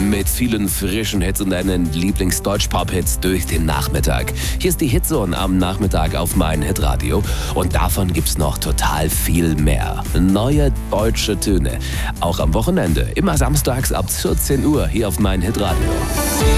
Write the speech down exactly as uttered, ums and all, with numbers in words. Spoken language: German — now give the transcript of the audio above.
Mit vielen frischen Hits und deinen Lieblings-Deutsch-Pop-Hits durch den Nachmittag. Hier ist die Hitzone am Nachmittag auf mein Hitradio. Und davon gibt's noch total viel mehr. Neue deutsche Töne. Auch am Wochenende. Immer samstags ab vierzehn Uhr hier auf mein Hitradio.